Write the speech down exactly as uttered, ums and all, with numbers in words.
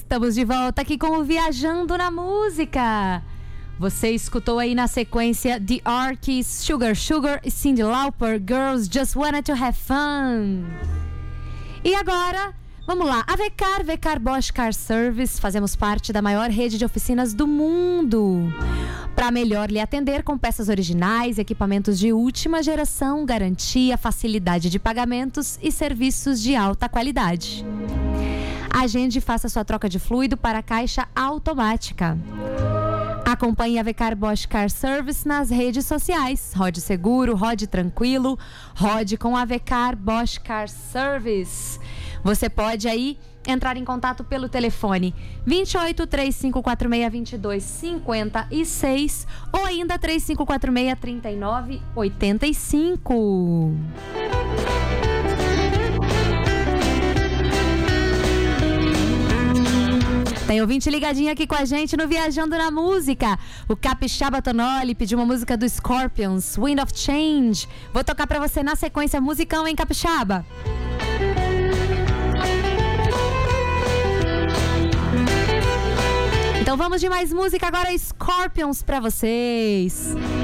Estamos de volta aqui com o Viajando na Música. Você escutou aí na sequência The Archies, Sugar Sugar e Cyndi Lauper, Girls Just Wanted to Have Fun. E agora, vamos lá, a Vecar, Vecar Bosch Car Service, fazemos parte da maior rede de oficinas do mundo. Para melhor lhe atender com peças originais, equipamentos de última geração, garantia, facilidade de pagamentos e serviços de alta qualidade. Agende e faça sua troca de fluido para a caixa automática. Acompanhe a Vecar Bosch Car Service nas redes sociais. Rode seguro, rode tranquilo, rode com a Vecar Bosch Car Service. Você pode aí entrar em contato pelo telefone vinte e oito, três cinco quatro seis, vinte e dois cinquenta e seis ou ainda três cinco quatro seis, trinta e nove oitenta e cinco. Tem ouvinte ligadinho aqui com a gente no Viajando na Música. O Capixaba Tonoli pediu uma música do Scorpions, Wind of Change. Vou tocar pra você na sequência musicão, hein, Capixaba? Então vamos de mais música agora, Scorpions pra vocês.